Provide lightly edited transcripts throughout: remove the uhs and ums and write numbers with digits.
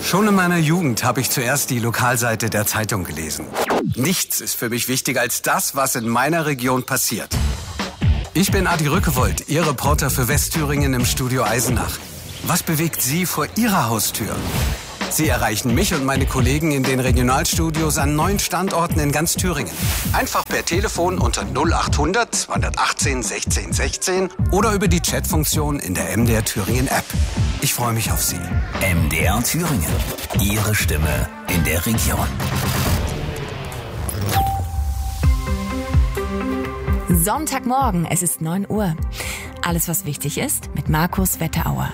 Schon in meiner Jugend habe ich zuerst die Lokalseite der Zeitung gelesen. Nichts ist für mich wichtiger als das, was in meiner Region passiert. Ich bin Adi Rückewold, Ihr Reporter für Westthüringen im Studio Eisenach. Was bewegt Sie vor Ihrer Haustür? Sie erreichen mich und meine Kollegen in den Regionalstudios an 9 Standorten in ganz Thüringen. Einfach per Telefon unter 0800 218 16 16 oder über die Chatfunktion in der MDR Thüringen App. Ich freue mich auf Sie. MDR Thüringen. Ihre Stimme in der Region. Sonntagmorgen, es ist 9 Uhr. Alles, was wichtig ist, mit Markus Wetterauer.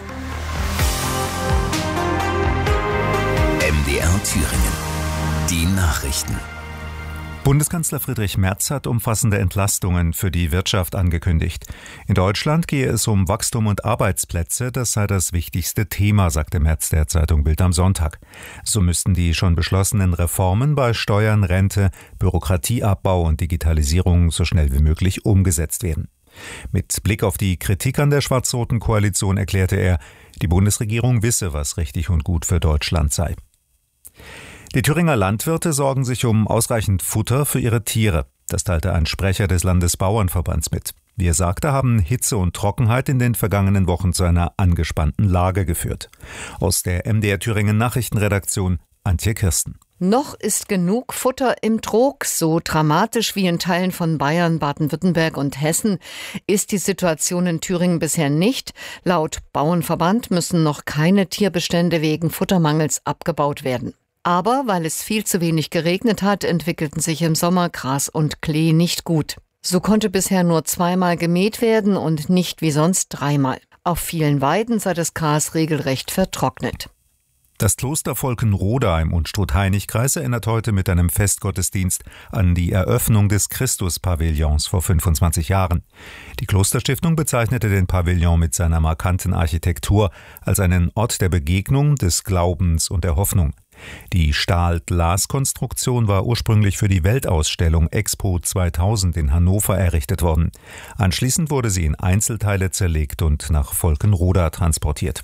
MDR Thüringen. Die Nachrichten. Bundeskanzler Friedrich Merz hat umfassende Entlastungen für die Wirtschaft angekündigt. In Deutschland gehe es um Wachstum und Arbeitsplätze, das sei das wichtigste Thema, sagte Merz der Zeitung Bild am Sonntag. So müssten die schon beschlossenen Reformen bei Steuern, Rente, Bürokratieabbau und Digitalisierung so schnell wie möglich umgesetzt werden. Mit Blick auf die Kritik an der schwarz-roten Koalition erklärte er, die Bundesregierung wisse, was richtig und gut für Deutschland sei. Die Thüringer Landwirte sorgen sich um ausreichend Futter für ihre Tiere. Das teilte ein Sprecher des Landesbauernverbands mit. Wie er sagte, haben Hitze und Trockenheit in den vergangenen Wochen zu einer angespannten Lage geführt. Aus der MDR Thüringen Nachrichtenredaktion Antje Kirsten. Noch ist genug Futter im Trog. So dramatisch wie in Teilen von Bayern, Baden-Württemberg und Hessen ist die Situation in Thüringen bisher nicht. Laut Bauernverband müssen noch keine Tierbestände wegen Futtermangels abgebaut werden. Aber weil es viel zu wenig geregnet hat, entwickelten sich im Sommer Gras und Klee nicht gut. So konnte bisher nur 2-mal gemäht werden und nicht wie sonst 3-mal. Auf vielen Weiden sei das Gras regelrecht vertrocknet. Das Kloster Volkenroda im Unstrut-Hainich-Kreis erinnert heute mit einem Festgottesdienst an die Eröffnung des Christus-Pavillons vor 25 Jahren. Die Klosterstiftung bezeichnete den Pavillon mit seiner markanten Architektur als einen Ort der Begegnung, des Glaubens und der Hoffnung. Die Stahl-Glas-Konstruktion war ursprünglich für die Weltausstellung Expo 2000 in Hannover errichtet worden. Anschließend wurde sie in Einzelteile zerlegt und nach Volkenroda transportiert.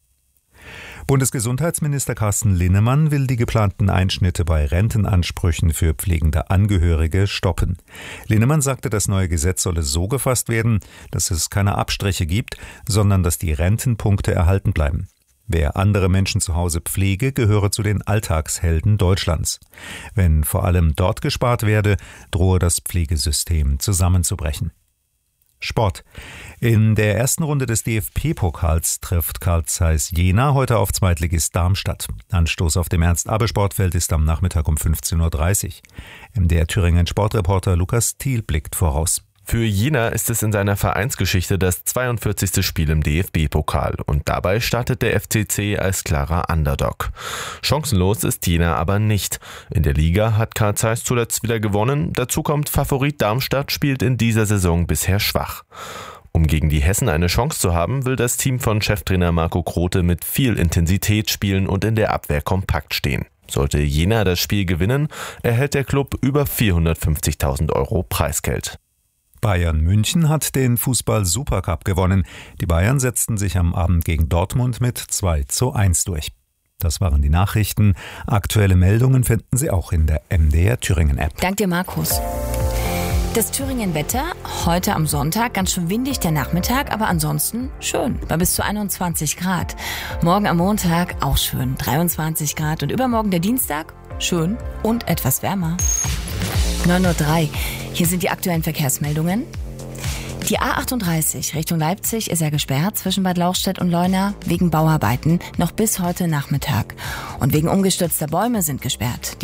Bundesgesundheitsminister Carsten Linnemann will die geplanten Einschnitte bei Rentenansprüchen für pflegende Angehörige stoppen. Linnemann sagte, das neue Gesetz solle so gefasst werden, dass es keine Abstriche gibt, sondern dass die Rentenpunkte erhalten bleiben. Wer andere Menschen zu Hause pflege, gehöre zu den Alltagshelden Deutschlands. Wenn vor allem dort gespart werde, drohe das Pflegesystem zusammenzubrechen. Sport. In der ersten Runde des DFB-Pokals trifft Carl Zeiss Jena heute auf Zweitligist Darmstadt. Anstoß auf dem Ernst-Abbe-Sportfeld ist am Nachmittag um 15.30 Uhr. MDR Thüringen Sportreporter Lukas Thiel blickt voraus. Für Jena ist es in seiner Vereinsgeschichte das 42. Spiel im DFB-Pokal und dabei startet der FCC als klarer Underdog. Chancenlos ist Jena aber nicht. In der Liga hat Carl Zeiss zuletzt wieder gewonnen. Dazu kommt Favorit Darmstadt, spielt in dieser Saison bisher schwach. Um gegen die Hessen eine Chance zu haben, will das Team von Cheftrainer Marco Grote mit viel Intensität spielen und in der Abwehr kompakt stehen. Sollte Jena das Spiel gewinnen, erhält der Klub über 450.000 € Preisgeld. Bayern München hat den Fußball-Supercup gewonnen. Die Bayern setzten sich am Abend gegen Dortmund mit 2:1 durch. Das waren die Nachrichten. Aktuelle Meldungen finden Sie auch in der MDR Thüringen App. Dank dir, Markus. Das Thüringen-Wetter, heute am Sonntag, ganz schön windig der Nachmittag, aber ansonsten schön, bei bis zu 21 Grad. Morgen am Montag auch schön, 23 Grad und übermorgen der Dienstag, schön und etwas wärmer. 9:03 Uhr. Hier sind die aktuellen Verkehrsmeldungen. Die A38 Richtung Leipzig ist ja gesperrt zwischen Bad Lauchstädt und Leuna wegen Bauarbeiten noch bis heute Nachmittag. Und wegen umgestürzter Bäume sind gesperrt die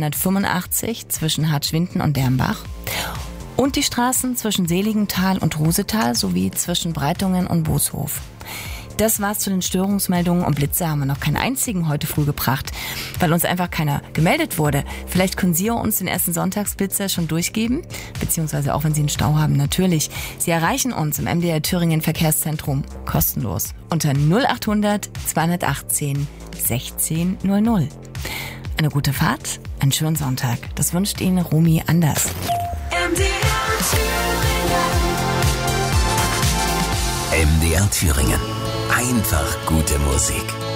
B285 zwischen Hartschwinden und Dermbach und die Straßen zwischen Seligenthal und Rosetal sowie zwischen Breitungen und Booshof. Das war's zu den Störungsmeldungen und Blitze haben wir noch keinen einzigen heute früh gebracht, weil uns einfach keiner gemeldet wurde. Vielleicht können Sie uns den ersten Sonntagsblitzer schon durchgeben, beziehungsweise auch wenn Sie einen Stau haben, natürlich. Sie erreichen uns im MDR Thüringen Verkehrszentrum kostenlos unter 0800 218 1600. Eine gute Fahrt, einen schönen Sonntag. Das wünscht Ihnen Romy Anders. MDR Thüringen. Einfach gute Musik.